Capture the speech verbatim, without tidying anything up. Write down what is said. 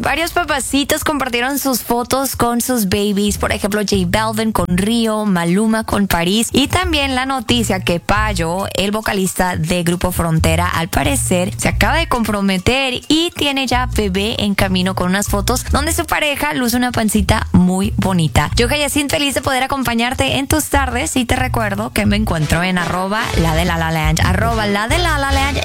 varios papacitos compartieron sus fotos con sus babies. Por ejemplo, J Balvin con Río, Maluma con París. Y también la noticia que Payo, el vocalista de Grupo Frontera, al parecer se acaba de comprometer y tiene ya bebé en camino, con unas fotos donde su pareja luce una pancita muy bonita. Yo, Yacine, feliz de poder acompañarte en tus tardes y te recuerdo que me encuentro en arroba la de la la land, arroba la de la la land